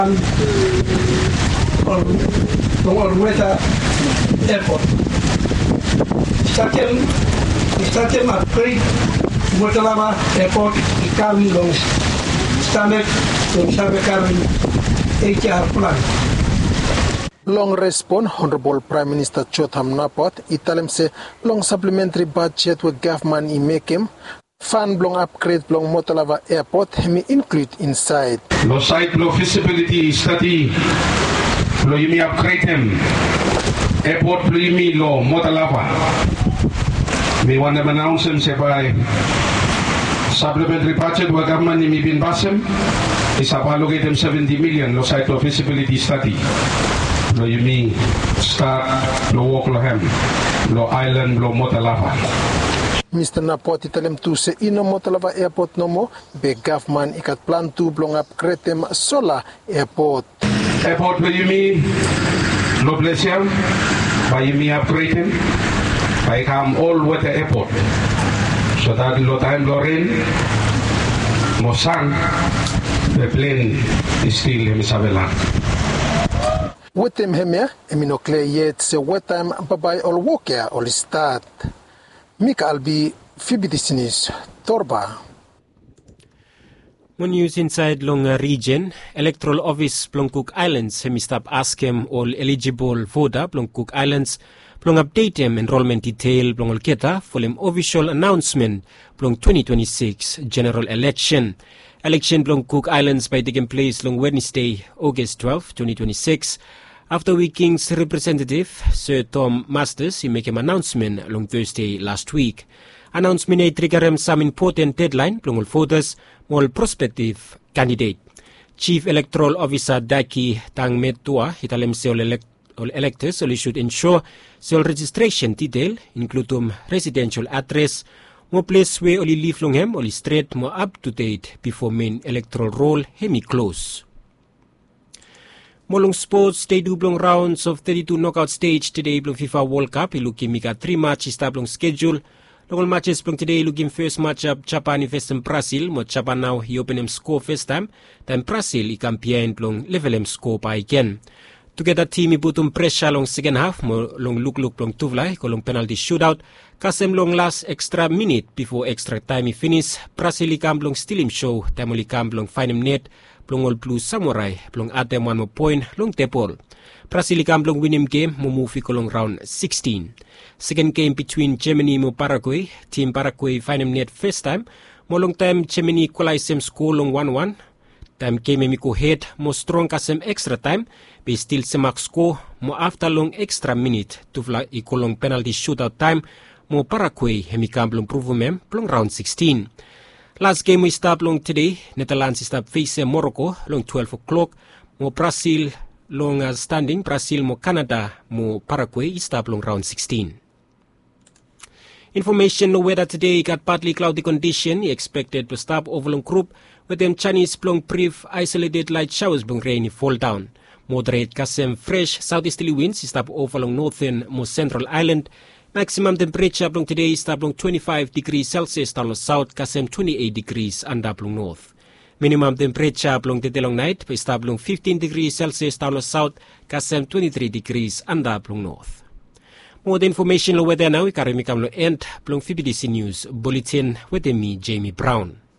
Orweta Airport. Stakem upgrade Motalava Airport Ikarni long Stamek long Sabekarni HR plan. Long respond Honorable Prime Minister Chotham Napot italem se long supplementary budget with government imekem fan blong upgrade blong Motalava Airport hemi include inside. Lo site lo feasibility study lo yumi upgrade hem airport lo yumi lo Motalava. We want to announce him say by supplementary budget with government yumi bin basem is allocate him 70 million lo site lo feasibility study. Lo yumi start lo walk lo hem lo island lo Motalava. Mr. Napot italem tu se ino Motalava Airport nomo be government ikat plan tu blong upgrade tem solar airport. Airport lo yumi lo blesiam by yumi upgrade him by come all with the airport so that lo time lo rain mo sang the plane is still in Isabela. Wetem hemia eminokle yet se wetam babay ol wokia ol start. Mika albi fibidisinis torba. More news inside Longa region. Electoral office Plong Cook Islands hemistap askem all eligible voter Plong Cook Islands Plong update him enrollment detail Plong Olketa for him official announcement Plong 2026 general election. Election Plong Cook Islands by taking place on Wednesday, August 12, 2026. After King's representative, Sir Tom Masters, he make an announcement on Thursday last week. Announcement ay trigger some important deadline plong voters, more prospective candidate. Chief Electoral Officer Daki Tangmetua, hitalem se all electors only should ensure all registration detail, including residential address, more place where only live long hem, only straight more up to date before main electoral roll hemi close. Molong sports, they do blong rounds of 32 knockout stage today blong FIFA World Cup. Looking mika 3 matches blong schedule. Local matches blong today looking first matchup Japan vs Brazil. Mo Japan now he open him score first time. Then Brazil he campaign blong level him score by again. Together team ibutum pressure long second half. Mo long look blong tuvlay kolong penalty shootout. Kasem long last extra minute before extra time he finish. Brazil ikam blong still him show. Time only kam blong find him net. Blong all blue samurai. Blong atem 1 more point. Long tepol. Brazil ikam blong win him game. Mo move kolong round 16. Second game between Germany mo Paraguay. Team Paraguay find him net first time. Mo long time Germany equalize him score long 1-1. Time game miko head. Mo strong kasem extra time. Be still semak score. Mo after long extra minute. Tufla ikolong penalty shootout time. Mo Paraguay hemikam blong prove mem blong round 16. Last game we start long today. Netherlands start face Morocco long 12 o'clock. Mo Brazil long standing. Brazil mo Canada mo Paraguay start long round 16. Information no weather today got partly cloudy condition. Expected to stop over long group with them Chinese blong brief isolated light showers blong rain fall down. Moderate kasem fresh southeasterly winds stop over long northern mo central island. Maximum temperature blong today is blong 25 degrees Celsius down south, kasem 28 degrees under blong north. Minimum temperature blong today long night is blong 15 degrees Celsius down south, kasem 23 degrees under blong north. More the information lo weather now, ikarimi kam lo end blong FBDC News Bulletin with me, Jamie Brown.